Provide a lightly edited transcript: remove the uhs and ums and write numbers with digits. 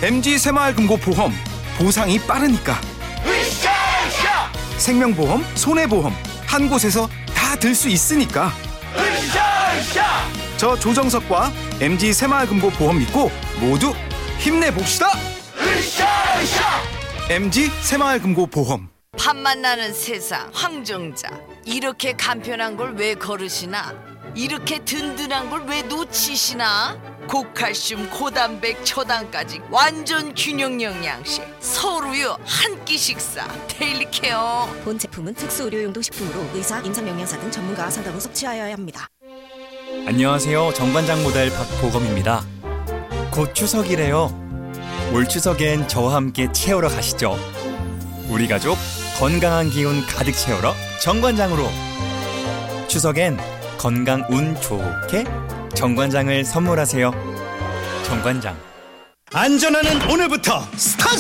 MG 새마을금고보험, 보상이 빠르니까. 으쌰으쌰! 생명보험, 손해보험 한 곳에서 다 들 수 있으니까. 으쌰으쌰! 저 조정석과 MG 새마을금고보험 믿고 모두 힘내봅시다. 으쌰으쌰! MG 새마을금고보험. 밥만 나는 세상 황정자, 이렇게 간편한 걸 왜 거르시나? 이렇게 든든한 걸 왜 놓치시나? 고칼슘, 고단백, 초당까지 완전 균형 영양식 서울우유 한 끼 식사 데일리케어. 본 제품은 특수 의료용도 식품으로 의사, 임상영양사 등 전문가와 상담 후 섭취하여야 합니다. 안녕하세요. 정관장 모델 박보검입니다. 곧 추석이래요. 올 추석엔 저와 함께 채우러 가시죠. 우리 가족 건강한 기운 가득 채우러 정관장으로. 추석엔 건강 운 좋게 정관장을 선물하세요. 정관장. 안전하는 오늘부터 스타트!